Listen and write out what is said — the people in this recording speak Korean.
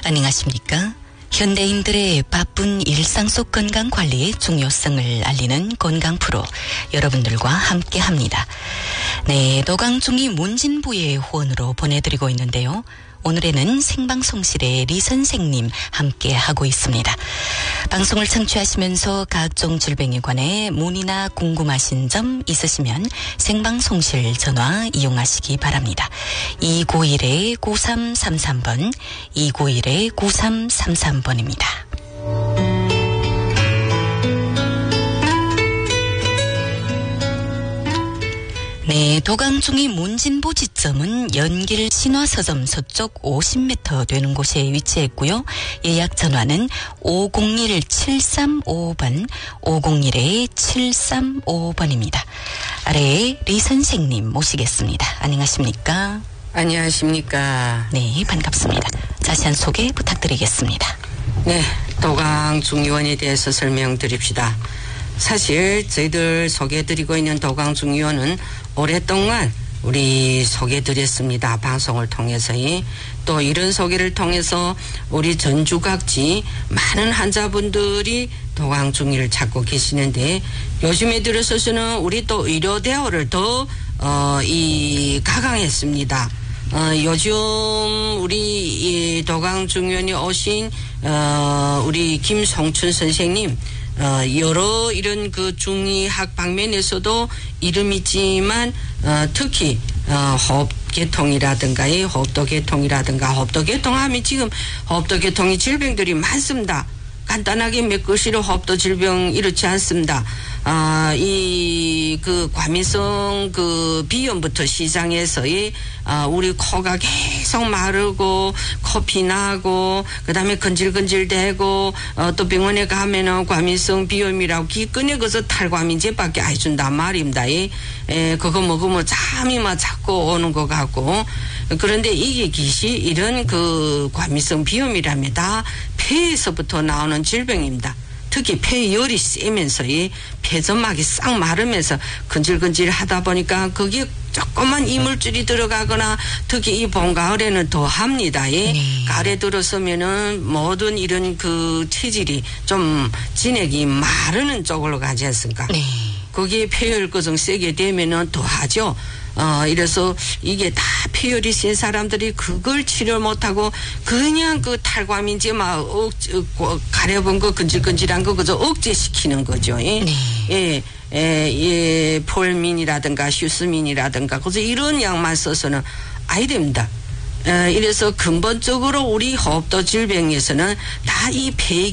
안녕하십니까? 현대인들의 바쁜 일상 속 건강 관리의 중요성을 알리는 건강 프로 여러분들과 함께 합니다. 네, 노강중이 문진부의 후원으로 보내드리고 있는데요. 오늘에는 생방송실의 리 선생님 함께 하고 있습니다. 방송을 청취하시면서 각종 질병에 관해 문의나 궁금하신 점 있으시면 생방송실 전화 이용하시기 바랍니다. 291-9333번, 291-9333번입니다. 네, 도강중이 문진부 지점은 연길 신화서점 서쪽 50m 되는 곳에 위치했고요. 예약 전화는 501-7355번, 501-7355번입니다. 아래에 리 선생님 모시겠습니다. 안녕하십니까? 안녕하십니까? 네, 반갑습니다. 자세한 소개 부탁드리겠습니다. 네, 도강중의원에 대해서 설명드립시다. 사실 저희들 소개해드리고 있는 도강중의원은 오랫동안 우리 소개드렸습니다. 방송을 통해서. 또 이런 소개를 통해서 우리 전주각지 많은 환자분들이 도강중의를 찾고 계시는데 요즘에 들어서서는 우리 또 의료대우를 더 가강했습니다. 요즘 우리 도강중의원이 오신 우리 김송춘 선생님 여러 이런 그 중의학 방면에서도 이름이 있지만 특히 호흡계통이라든가 호흡도계통이라든가 호흡도계통하면 지금 호흡도계통이 질병들이 많습니다. 간단하게 메꾸시로 호흡도 질병 이렇지 않습니다. 이 그 과민성 그 비염부터 시작해서의 우리 코가 계속 마르고 코피 나고 그다음에 건질건질대고 또 병원에 가면은 과민성 비염이라고 기꺼내 그서 탈과민제밖에 안 해준단 말입니다. 그거 먹으면 잠이 막 자꾸 오는 것 같고 그런데 이게 기시 이런 그 과민성 비염이라면 다 폐에서부터 나오는 질병입니다. 특히 폐열이 세면서 이 폐점막이 싹 마르면서 근질근질 하다 보니까 거기에 조그만 이물질이 들어가거나 특히 이 봄 가을에는 더 합니다. 가을에 들어서면은 모든 이런 그 체질이 좀 진액이 마르는 쪽으로 가지 않습니까? 거기에 폐열 거정 세게 되면은 더 하죠. 이래서 이게 다 폐열이 센 사람들이 그걸 치료 못하고 그냥 그 탈과민제 막 가려본 거 근질근질한 거 그저 억제시키는 거죠. 폴민이라든가 휴스민이라든가 그래서 이런 약만 써서는 아이 됩니다. 이래서 근본적으로 우리 호흡도 질병에서는 다 이 폐